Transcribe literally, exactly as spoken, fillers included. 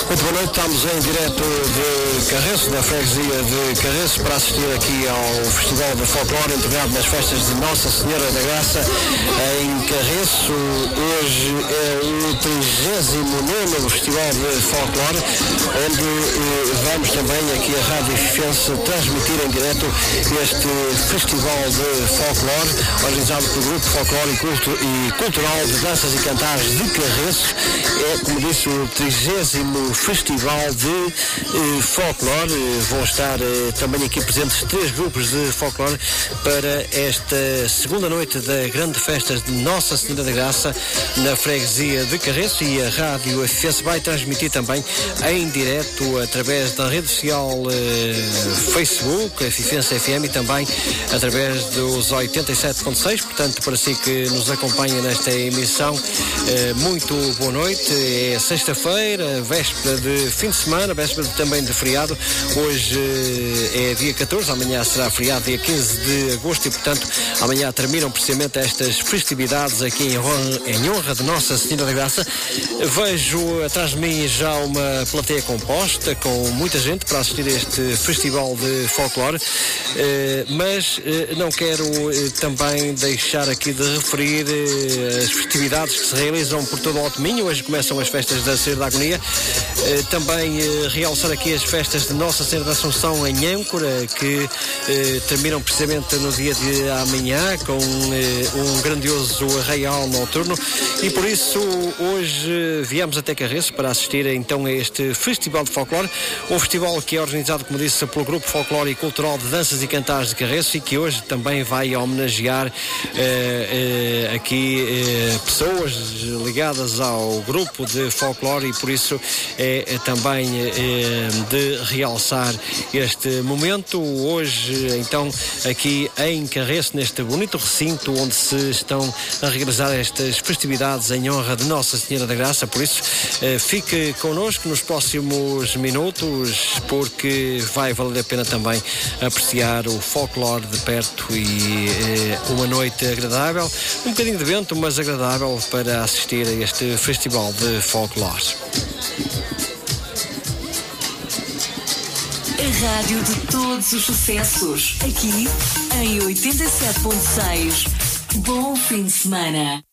Muito boa noite, estamos em direto de Carreço, da freguesia de Carreço, para assistir aqui ao Festival de Folclore, integrado nas festas de Nossa Senhora da Graça, em Carreço. Hoje é o trigésimo nono Festival de Folclore, onde eh, vamos também aqui a Rádio Fifense transmitir em direto este Festival de Folclore, organizado pelo Grupo Folclore e, Culto, e Cultural de Danças e Cantares de Carreço. É, como disse, o trigésimo Festival de eh, Folclore. Vão estar eh, também aqui presentes três grupos de folclore para esta segunda noite da grande festa de Nossa Senhora da Graça na freguesia de Carreço, e a Rádio F S vai transmitir também em direto através da rede social eh, Facebook, a Fifense F M, e também através dos oitenta e sete ponto seis. Portanto, para si que nos acompanha nesta emissão, eh, muito boa noite. É sexta-feira, véspera de fim de semana, véspera também de feriado. Hoje eh, é dia catorze, amanhã será feriado, dia quinze de agosto, e portanto amanhã terminam precisamente estas festividades aqui em honra, em honra de Nossa Senhora da Graça. Vejo atrás de mim já uma plateia composta, com muita gente para assistir a este festival de folclore, eh, mas eh, não quero eh, também deixar aqui de referir eh, as festividades que se realizam por todo o Alto Minho. Hoje começam as festas da Ceia da Agonia, eh, também eh, realçar aqui as festas de Nossa Senhora da Assunção em Âncora, que eh, terminam precisamente no dia de amanhã com eh, um grandioso arraial noturno, e por isso hoje viemos até Carreço para assistir então a este Festival de Folclore, um festival que é organizado, como disse, pelo Grupo Folclore e Cultural de Danças e Cantares de Carreço, e que hoje também vai homenagear eh, eh, aqui eh, pessoas ligadas ao grupo de folclore, e por isso é, é também é, de realçar este momento. Hoje, então, aqui em Carreço, neste bonito recinto onde se estão a realizar estas festividades em honra de Nossa Senhora da Graça. Por isso, eh, fique connosco nos próximos minutos, porque vai valer a pena também apreciar o folclore de perto, e eh, uma noite agradável, um bocadinho de vento, mas agradável para assistir a este festival de folclore. A rádio de todos os sucessos, aqui em oitenta e sete ponto seis. Bom fim de semana.